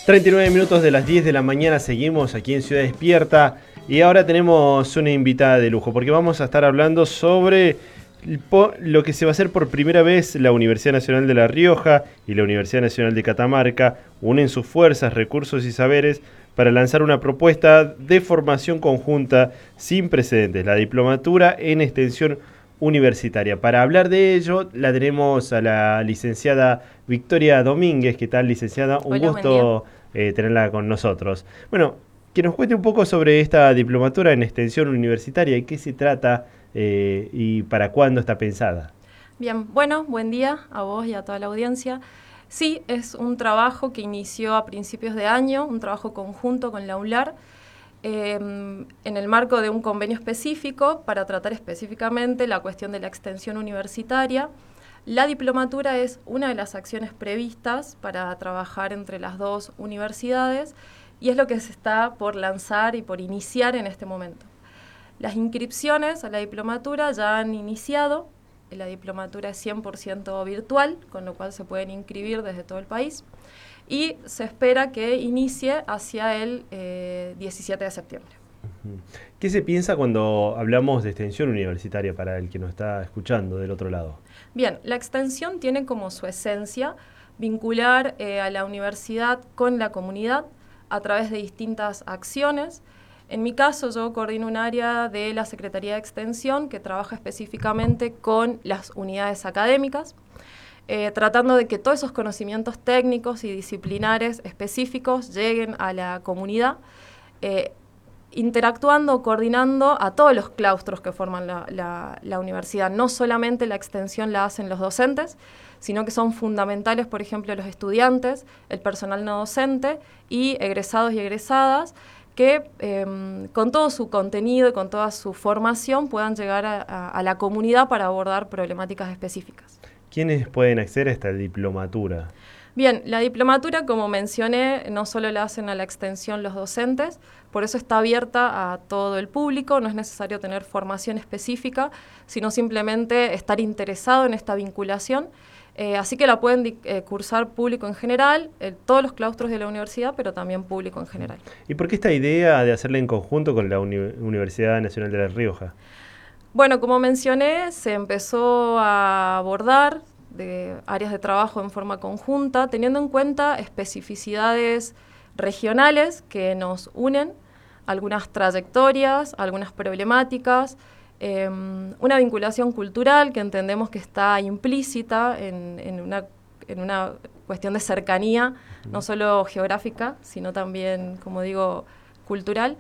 39 minutos de las 10 de la mañana, seguimos aquí en Ciudad Despierta y ahora tenemos una invitada de lujo porque vamos a estar hablando sobre lo que se va a hacer por primera vez. La Universidad Nacional de La Rioja y la Universidad Nacional de Catamarca unen sus fuerzas, recursos y saberes para lanzar una propuesta de formación conjunta sin precedentes, la diplomatura en extensión universitaria. Para hablar de ello, la tenemos a la licenciada Victoria Domínguez. ¿Qué tal, licenciada? Un Hola, gusto tenerla con nosotros. Bueno, que nos cuente un poco sobre esta diplomatura en extensión universitaria y qué se trata y para cuándo está pensada. Bien, bueno, buen día a vos y a toda la audiencia. Sí, es un trabajo que inició a principios de año, un trabajo conjunto con la UNLAR, en el marco de un convenio específico para tratar específicamente la cuestión de la extensión universitaria. La diplomatura es una de las acciones previstas para trabajar entre las dos universidades y es lo que se está por lanzar y por iniciar en este momento. Las inscripciones a la diplomatura ya han iniciado. La diplomatura es 100% virtual, con lo cual se pueden inscribir desde todo el país. Y se espera que inicie hacia el 17 de septiembre. ¿Qué se piensa cuando hablamos de extensión universitaria para el que nos está escuchando del otro lado? Bien, la extensión tiene como su esencia vincular a la universidad con la comunidad a través de distintas acciones. En mi caso, yo coordino un área de la Secretaría de Extensión que trabaja específicamente con las unidades académicas, tratando de que todos esos conocimientos técnicos y disciplinares específicos lleguen a la comunidad, interactuando, coordinando a todos los claustros que forman la universidad. No solamente la extensión la hacen los docentes, sino que son fundamentales, por ejemplo, los estudiantes, el personal no docente y egresados y egresadas, que con todo su contenido y con toda su formación puedan llegar a la comunidad para abordar problemáticas específicas. ¿Quiénes pueden acceder a esta diplomatura? Bien, la diplomatura, como mencioné, no solo la hacen a la extensión los docentes, por eso está abierta a todo el público, no es necesario tener formación específica, sino simplemente estar interesado en esta vinculación. Así que la pueden cursar público en general, todos los claustros de la universidad, pero también público en general. ¿Y por qué esta idea de hacerla en conjunto con la Universidad Nacional de La Rioja? Bueno, como mencioné, se empezó a abordar de áreas de trabajo en forma conjunta, teniendo en cuenta especificidades regionales que nos unen, algunas trayectorias, algunas problemáticas, una vinculación cultural que entendemos que está implícita en una cuestión de cercanía, no solo geográfica, sino también, como digo, cultural.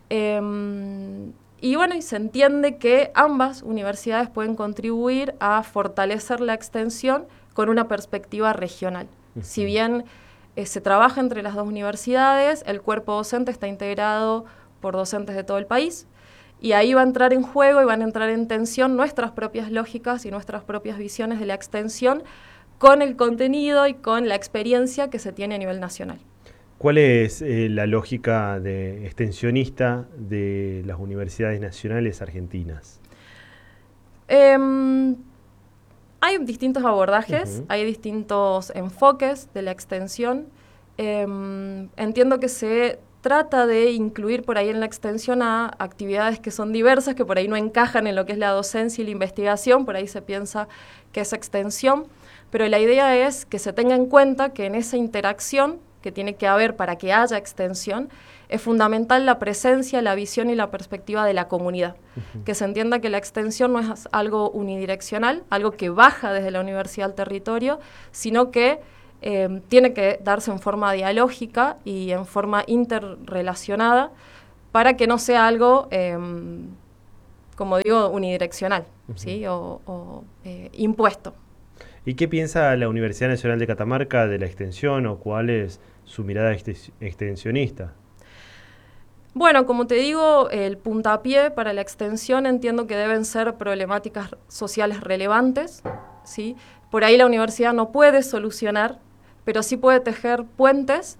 Y bueno, y se entiende que ambas universidades pueden contribuir a fortalecer la extensión con una perspectiva regional. Si bien se trabaja entre las dos universidades, el cuerpo docente está integrado por docentes de todo el país, y ahí va a entrar en juego y van a entrar en tensión nuestras propias lógicas y nuestras propias visiones de la extensión con el contenido y con la experiencia que se tiene a nivel nacional. ¿Cuál es la lógica de extensionista de las universidades nacionales argentinas? Hay distintos abordajes, hay distintos enfoques de la extensión. Entiendo que se trata de incluir por ahí en la extensión a actividades que son diversas, que por ahí no encajan en lo que es la docencia y la investigación, por ahí se piensa que es extensión, pero la idea es que se tenga en cuenta que en esa interacción que tiene que haber para que haya extensión, es fundamental la presencia, la visión y la perspectiva de la comunidad. Que se entienda que la extensión no es algo unidireccional, algo que baja desde la universidad al territorio, sino que tiene que darse en forma dialógica y en forma interrelacionada para que no sea algo, como digo, unidireccional, ¿sí? o impuesto. ¿Y qué piensa la Universidad Nacional de Catamarca de la extensión o cuál es su mirada extensionista? Bueno, como te digo, el puntapié para la extensión entiendo que deben ser problemáticas sociales relevantes, ¿sí? Por ahí la universidad no puede solucionar, pero sí puede tender puentes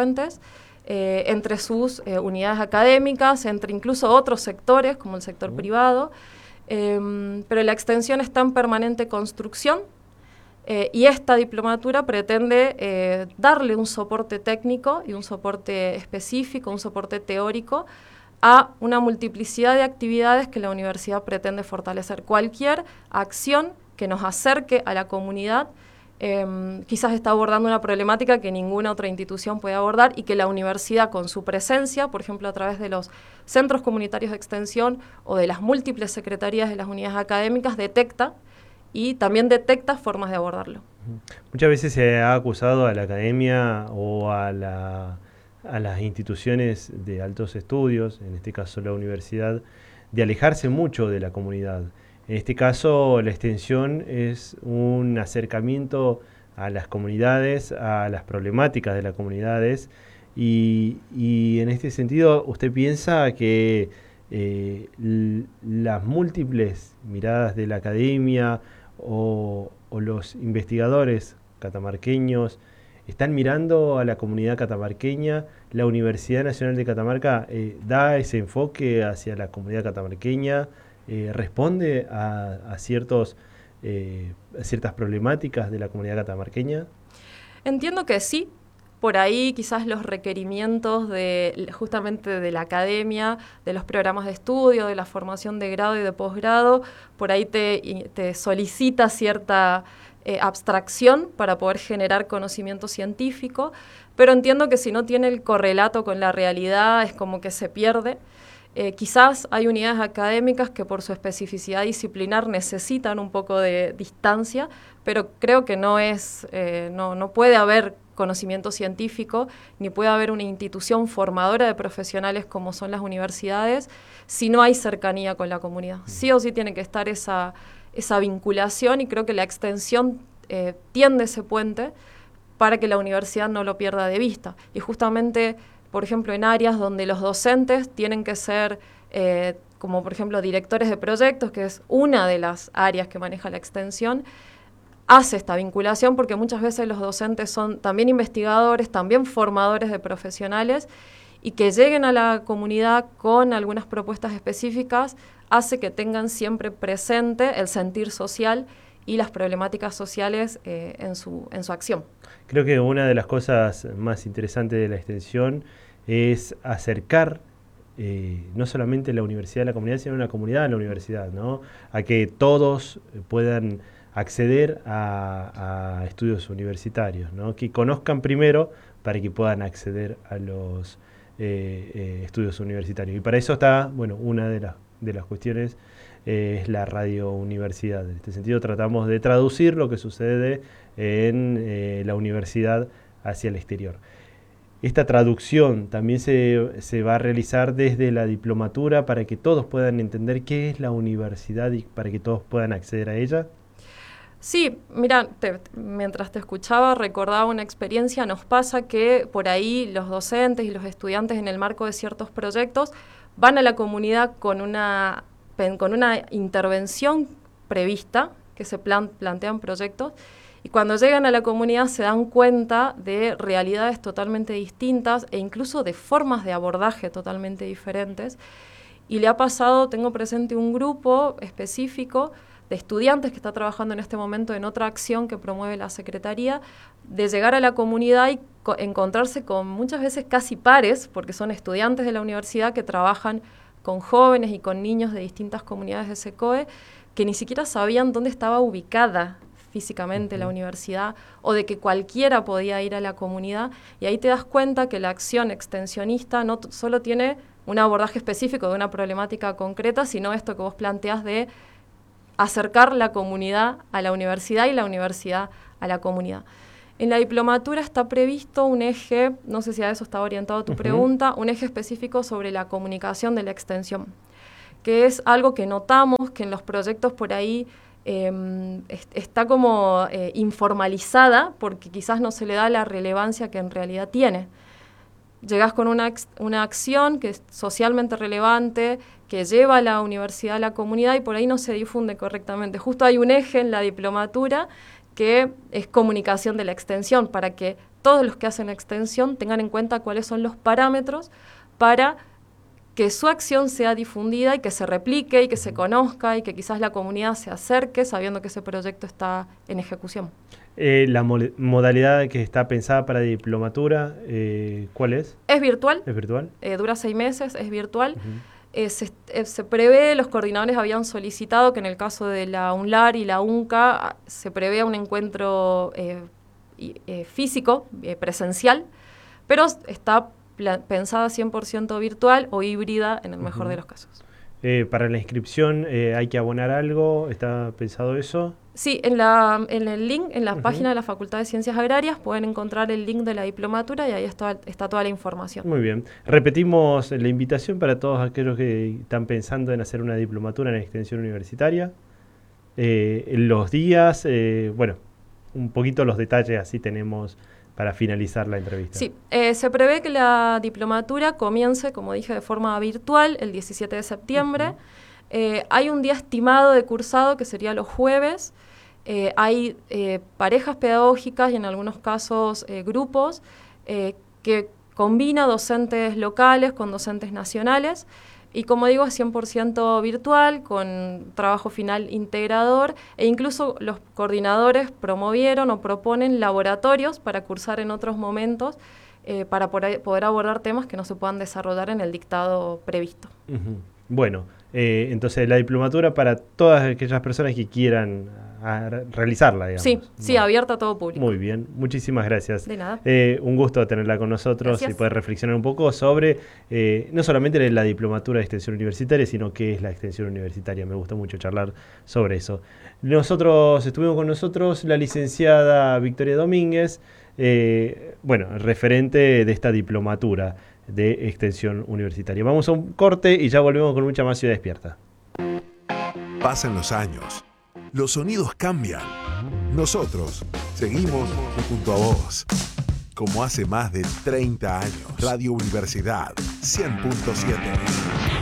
entre sus unidades académicas, entre incluso otros sectores, como el sector privado, pero la extensión está en permanente construcción. Y esta diplomatura pretende darle un soporte técnico y un soporte específico, un soporte teórico a una multiplicidad de actividades que la universidad pretende fortalecer. Cualquier acción que nos acerque a la comunidad quizás está abordando una problemática que ninguna otra institución puede abordar y que la universidad con su presencia, por ejemplo a través de los centros comunitarios de extensión o de las múltiples secretarías de las unidades académicas, detecta y también detecta formas de abordarlo. Muchas veces se ha acusado a la academia o a las instituciones de altos estudios, en este caso la universidad, de alejarse mucho de la comunidad. En este caso, la extensión es un acercamiento a las comunidades, a las problemáticas de las comunidades, y en este sentido, ¿usted piensa que las múltiples miradas de la academia o los investigadores catamarqueños están mirando a la comunidad catamarqueña? ¿La Universidad Nacional de Catamarca da ese enfoque hacia la comunidad catamarqueña? ¿Responde a ciertas problemáticas de la comunidad catamarqueña? Entiendo que sí. Por ahí quizás los requerimientos justamente de la academia, de los programas de estudio, de la formación de grado y de posgrado, por ahí te solicita cierta abstracción para poder generar conocimiento científico, pero entiendo que si no tiene el correlato con la realidad es como que se pierde. Quizás hay unidades académicas que por su especificidad disciplinar necesitan un poco de distancia, pero creo que no puede haber conocimiento científico, ni puede haber una institución formadora de profesionales como son las universidades, si no hay cercanía con la comunidad. Sí o sí tiene que estar esa vinculación, y creo que la extensión tiende ese puente para que la universidad no lo pierda de vista. Y justamente, por ejemplo, en áreas donde los docentes tienen que ser, como por ejemplo directores de proyectos, que es una de las áreas que maneja la extensión, hace esta vinculación porque muchas veces los docentes son también investigadores, también formadores de profesionales, y que lleguen a la comunidad con algunas propuestas específicas hace que tengan siempre presente el sentir social y las problemáticas sociales en su acción. Creo que una de las cosas más interesantes de la extensión es acercar no solamente la universidad a la comunidad, sino la comunidad a la universidad, ¿no? A que todos puedan acceder a estudios universitarios, ¿no? Que conozcan primero para que puedan acceder a los estudios universitarios. Y para eso está, bueno, una de las cuestiones es la radio universidad. En este sentido tratamos de traducir lo que sucede en la universidad hacia el exterior. Esta traducción también se va a realizar desde la diplomatura para que todos puedan entender qué es la universidad y para que todos puedan acceder a ella. Sí, mira, mientras te escuchaba recordaba una experiencia. Nos pasa que por ahí los docentes y los estudiantes en el marco de ciertos proyectos van a la comunidad con una intervención prevista, que se plantean proyectos, y cuando llegan a la comunidad se dan cuenta de realidades totalmente distintas e incluso de formas de abordaje totalmente diferentes. Y le ha pasado, tengo presente un grupo específico de estudiantes que está trabajando en este momento en otra acción que promueve la Secretaría, de llegar a la comunidad y encontrarse con muchas veces casi pares, porque son estudiantes de la universidad que trabajan con jóvenes y con niños de distintas comunidades de SECOE, que ni siquiera sabían dónde estaba ubicada físicamente la universidad, o de que cualquiera podía ir a la comunidad, y ahí te das cuenta que la acción extensionista no solo tiene un abordaje específico de una problemática concreta, sino esto que vos planteás de acercar la comunidad a la universidad y la universidad a la comunidad. En la diplomatura está previsto un eje, no sé si a eso está orientado tu pregunta, un eje específico sobre la comunicación de la extensión, que es algo que notamos que en los proyectos por ahí está como informalizada, porque quizás no se le da la relevancia que en realidad tiene. Llegás con una acción que es socialmente relevante, que lleva a la universidad a la comunidad, y por ahí no se difunde correctamente. Justo hay un eje en la diplomatura que es comunicación de la extensión, para que todos los que hacen la extensión tengan en cuenta cuáles son los parámetros para que su acción sea difundida y que se replique y que se conozca y que quizás la comunidad se acerque sabiendo que ese proyecto está en ejecución. La modalidad que está pensada para diplomatura, ¿cuál es? Es virtual. ¿Es virtual? Dura 6 meses, es virtual. Se prevé, los coordinadores habían solicitado que en el caso de la UNLAR y la UNCA se prevea un encuentro físico, presencial, pero está pensada 100% virtual o híbrida en el mejor de los casos. Para la inscripción, ¿hay que abonar algo? ¿Está pensado eso? Sí, en el link, en la página de la Facultad de Ciencias Agrarias pueden encontrar el link de la diplomatura y ahí está toda la información. Muy bien. Repetimos la invitación para todos aquellos que están pensando en hacer una diplomatura en extensión universitaria. Los días, bueno, un poquito los detalles así tenemos para finalizar la entrevista. Sí, se prevé que la diplomatura comience, como dije, de forma virtual el 17 de septiembre. Hay un día estimado de cursado que sería los jueves. Hay parejas pedagógicas y en algunos casos grupos que combina docentes locales con docentes nacionales. Y como digo, es 100% virtual, con trabajo final integrador, e incluso los coordinadores promovieron o proponen laboratorios para cursar en otros momentos, para poder abordar temas que no se puedan desarrollar en el dictado previsto. Bueno, entonces la diplomatura para todas aquellas personas que quieran realizarla, digamos. Sí, bueno, abierta a todo público. Muy bien, muchísimas gracias. De nada. Un gusto tenerla con nosotros. Gracias. Y poder reflexionar un poco sobre no solamente la diplomatura de extensión universitaria, sino qué es la extensión universitaria. Me gustó mucho charlar sobre eso. Estuvimos con nosotros la licenciada Victoria Domínguez, referente de esta diplomatura de extensión universitaria. Vamos a un corte y ya volvemos con mucha más Ciudad Despierta. Pasan los años, los sonidos cambian. Nosotros seguimos junto a vos. Como hace más de 30 años, Radio Universidad 100.7.